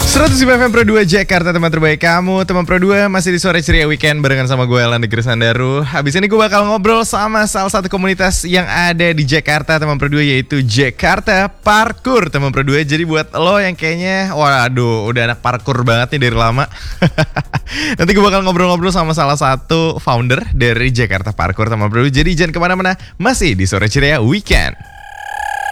105 FM Pro 2 Jakarta, teman terbaik kamu. Teman Pro 2 masih di sore ceria weekend barengan sama gue Elan Negeri Sandaru. Habis ini gue bakal ngobrol sama salah satu komunitas yang ada di Jakarta, teman Pro 2, yaitu Jakarta Parkour, teman Pro 2. Jadi buat lo yang kayaknya waduh udah anak parkour banget nih dari lama, nanti gue bakal ngobrol-ngobrol sama salah satu founder dari Jakarta Parkour, teman Pro 2. Jadi jangan kemana-mana, masih di sore ceria weekend.